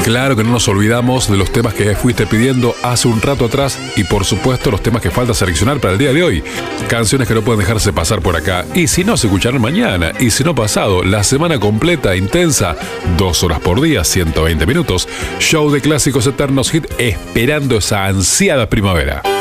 Claro que no nos olvidamos de los temas que fuiste pidiendo hace un rato atrás y por supuesto los temas que falta seleccionar para el día de hoy. Canciones que no pueden dejarse pasar por acá. Y si no, se escucharán mañana. Y si no, pasado. La semana completa, intensa. 2 horas por día, 120 minutos. Show de clásicos eternos hit esperando esa ansiada primavera.